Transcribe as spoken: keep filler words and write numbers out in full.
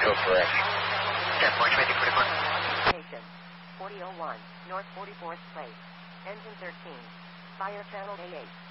Go correct. ten point twenty forty-four. Station forty oh one, North forty-fourth Place. Engine thirteen. Fire channel A eight.